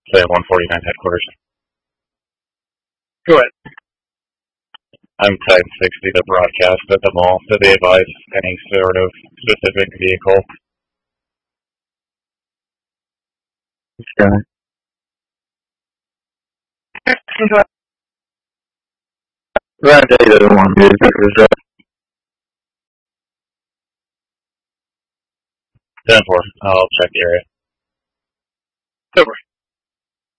Say 149 headquarters. Go ahead. I'm type 60 to broadcast at the mall to be advised any sort of specific vehicle. Okay. That day doesn't want to do it. 10-4. I'll check the area. Over.